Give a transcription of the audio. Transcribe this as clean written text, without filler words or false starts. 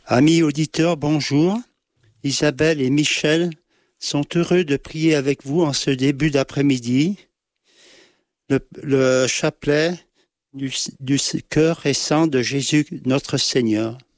Amis auditeurs, bonjour. Isabelle et Michel sont heureux de prier avec vous en ce début d'après-midi. Le chapelet du cœur et sang de Jésus notre Seigneur.